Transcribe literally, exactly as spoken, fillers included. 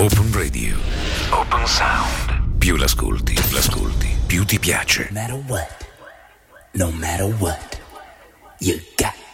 Open Radio. Open Sound. Più l'ascolti, l'ascolti, più ti piace. No matter what, no matter what, you got